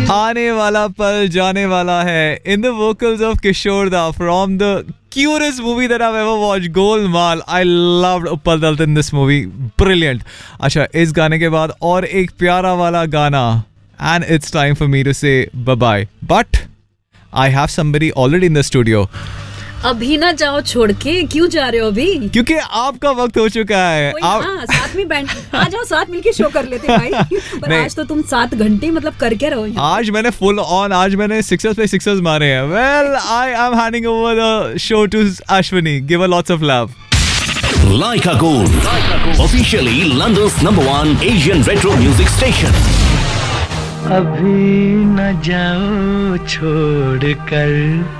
आने वाला पल जाने वाला है. In the vocals of Kishore Da from the cutest movie that I've ever watched, Golmaal. I loved Uppal Dalat in this movie. Brilliant. अच्छा, इस गाने के बाद और एक प्यारा वाला गाना. And it's time for me to say bye-bye. But I have somebody already in the studio. अभी ना जाओ छोड़ के. क्यों जा रहे हो अभी? क्योंकि आपका वक्त हो चुका है. आप साथ में बैठ आ जाओ, साथ मिलके शो कर लेते भाई. पर आज तो तुम 7 घंटे मतलब करके रहो. आज मैंने फुल ऑन, आज मैंने सिक्सर्स पे सिक्सर्स मारे हैं. Well, I am handing over the show to Ashwini. Give her lots of love. Laika Gold, officially London's #1 Asian retro music station. अभी न जाओ छोड़ कर